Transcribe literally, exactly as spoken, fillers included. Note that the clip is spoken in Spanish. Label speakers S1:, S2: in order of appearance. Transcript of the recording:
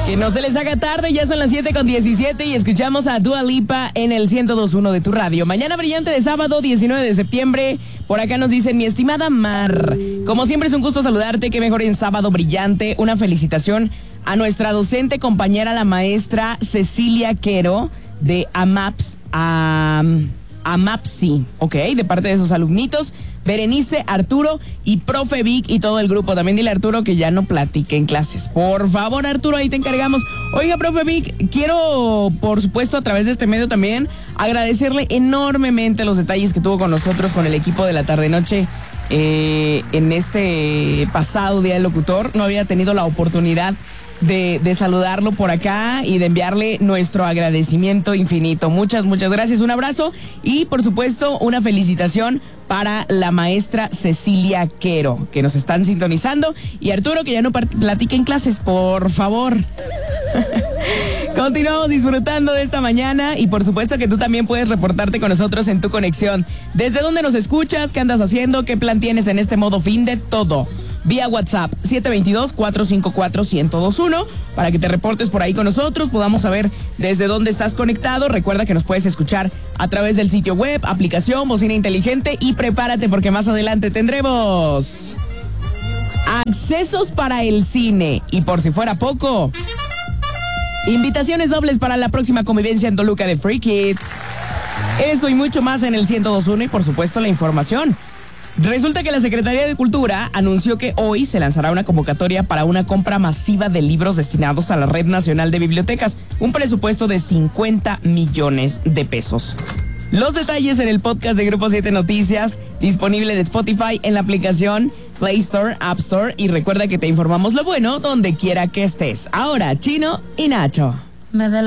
S1: Que no se les haga tarde, ya son las siete con diecisiete y escuchamos a Dua Lipa en el ciento dos punto uno de tu radio. Mañana brillante de sábado, diecinueve de septiembre. Por acá nos dicen, mi estimada Mar, como siempre es un gusto saludarte, qué mejor en sábado brillante. Una felicitación a nuestra docente compañera, la maestra Cecilia Quero, de AMAPS, a... AMAPSI, ok, de parte de sus alumnitos, Berenice, Arturo y profe Vic y todo el grupo. También dile a Arturo que ya no platique en clases. Por favor, Arturo, ahí te encargamos. Oiga, profe Vic, quiero, por supuesto, a través de este medio también, agradecerle enormemente los detalles que tuvo con nosotros, con el equipo de la tarde-noche, eh, en este pasado Día del Locutor. No había tenido la oportunidad De, de saludarlo por acá y de enviarle nuestro agradecimiento infinito. Muchas, muchas gracias, un abrazo y por supuesto una felicitación para la maestra Cecilia Quero, que nos están sintonizando, y Arturo, que ya no platique en clases, por favor. Continuamos disfrutando de esta mañana y por supuesto que tú también puedes reportarte con nosotros en tu conexión. ¿Desde dónde nos escuchas? ¿Qué andas haciendo? ¿Qué plan tienes en este modo fin de todo? Vía WhatsApp siete dos dos, cuatro cinco cuatro, uno cero dos uno para que te reportes por ahí con nosotros, podamos saber desde dónde estás conectado. Recuerda que nos puedes escuchar a través del sitio web, aplicación, bocina inteligente, y prepárate porque más adelante tendremos accesos para el cine y, por si fuera poco, invitaciones dobles para la próxima convivencia en Toluca de Free Kids. Eso y mucho más en el ciento dos punto uno y por supuesto la información. Resulta que la Secretaría de Cultura anunció que hoy se lanzará una convocatoria para una compra masiva de libros destinados a la Red Nacional de Bibliotecas, un presupuesto de cincuenta millones de pesos. Los detalles en el podcast de Grupo siete Noticias, disponible de Spotify, en la aplicación Play Store, App Store, y recuerda que te informamos lo bueno donde quiera que estés. Ahora, Chino y Nacho.